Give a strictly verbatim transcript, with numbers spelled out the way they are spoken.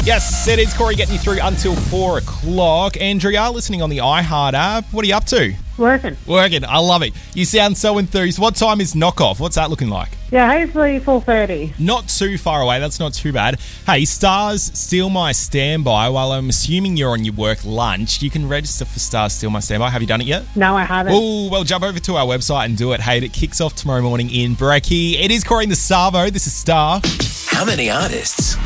Yes, it is Corey getting you through until four o'clock. Andrea, listening on the iHeart app. What are you up to? Working. Working. I love it. You sound so enthused. What time is knockoff? What's that looking like? Yeah, hopefully four thirty. Not too far away. That's not too bad. Hey, Stars Steal My Standby. While I'm assuming you're on your work lunch, you can register for Stars Steal My Standby. Have you done it yet? No, I haven't. Oh, well, jump over to our website and do it. Hey, it kicks off tomorrow morning in Brekkie. It is Corey and the Savo. This is Star. How many artists